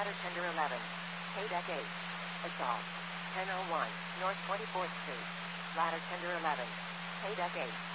Ladder Tender 11. K-Deck 8. Assault. 1001 North 24th Street. Ladder Tender 11. K-Deck 8.